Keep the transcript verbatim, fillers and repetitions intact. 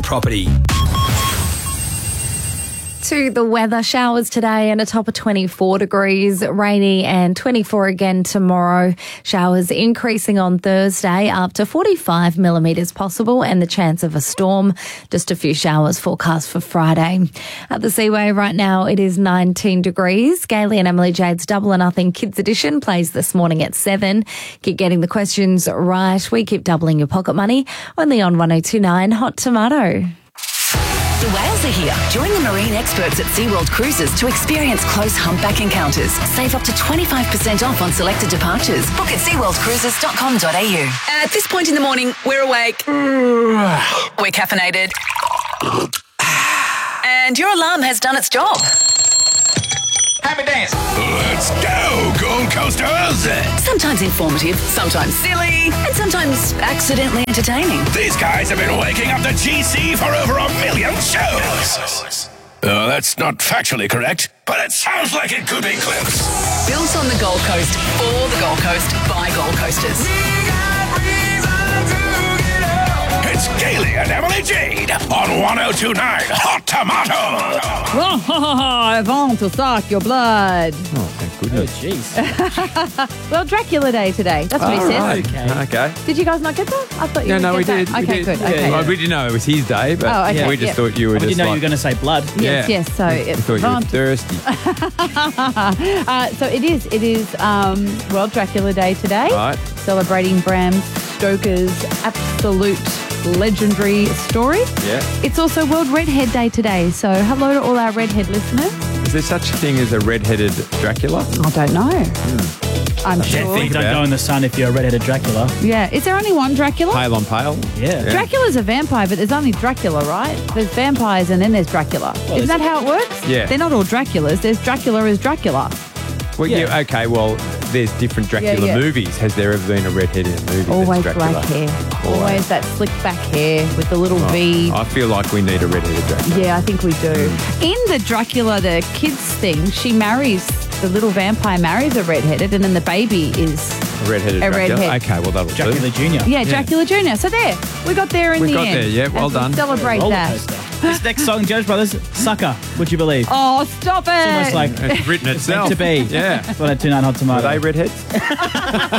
property. To the weather, showers today and a top of twenty-four degrees, rainy and twenty-four again tomorrow. Showers increasing on Thursday up to forty-five millimetres possible and the chance of a storm. Just a few showers forecast for Friday. At the Seaway right now it is nineteen degrees. Gailey and Emily Jade's Double or Nothing Kids Edition plays this morning at seven. Keep getting the questions right. We keep doubling your pocket money. Only on one oh two nine Hot Tomato. The whales are here. Join the marine experts at SeaWorld Cruises to experience close humpback encounters. Save up to twenty-five percent off on selected departures. Book at sea world cruises dot com dot a u. At this point in the morning, we're awake. We're caffeinated. And your alarm has done its job. Happy dance. Let's go, Gold Coasters. Sometimes informative, sometimes silly, and sometimes accidentally entertaining. These guys have been waking up the G C for over a million shows. Uh, that's not factually correct, but it sounds like it could be Clips. Built on the Gold Coast, for the Gold Coast, by Gold Coasters. It's Gailey and Emily Jade on one oh two nine Hot Tomato. I want to suck your blood. Oh, thank goodness. Oh, jeez. Well, Dracula Day today. That's what he says. Right. Okay. Okay. Did you guys not get that? I thought you No, would no, get we that. did. we Okay, did. good. Yeah. Okay. Well, we didn't know it was his day, but Oh, okay, we just yeah. thought you were I just didn't know like, you were going to say blood. Yes, Yeah. yes. So we it's thought you were want- thirsty. uh, so it is. It is um, World Dracula Day today. Right. Celebrating Bram Stoker's absolute legendary story. Yeah. It's also World Redhead Day today. So hello to all our redhead listeners. Is there such a thing as a red-headed Dracula? I don't know. I'm Yeah, sure. you don't about. go in the sun if you're a redheaded Dracula. Yeah. Is there only one Dracula? Pale on pale? Yeah. Yeah. Dracula's a vampire, but there's only Dracula, right? There's vampires and then there's Dracula. Isn't that how it works? Yeah. They're not all Draculas. There's Dracula as Dracula. Well, yeah. Yeah. Okay, well, there's different Dracula yeah. movies. Has there ever been a redhead in a movie that's Always Dracula? black hair. Always. Always that slick back hair with the little V. I feel like we need a redheaded Dracula. Yeah, I think we do. In the Dracula, the kids thing, she marries, the little vampire marries a redheaded, and then the baby is, A redheaded A Dracula? redhead. Okay, well, that'll Dracula do. Junior yeah, Dracula Junior So there, we got there in We the got end. there, yeah, well As we done. Celebrate Roller that. coaster. This next song, Judge Brothers, Sucker, would you believe? Oh, stop it. It's almost like It's written meant itself. to be. Yeah. one oh two nine Hot Are Tomato. they redheads?